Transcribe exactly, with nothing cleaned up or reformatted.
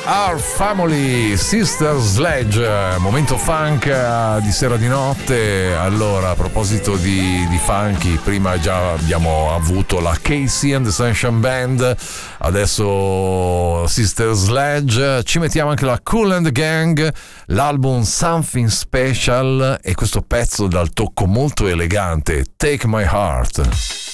Our Family, Sister Sledge, momento funk di sera di notte. Allora, a proposito di, di funky, prima già abbiamo avuto la Casey and the Sunshine Band, adesso Sister Sledge, ci mettiamo anche la Kool and the Gang, l'album Something Special e questo pezzo dal tocco molto elegante, Take My Heart.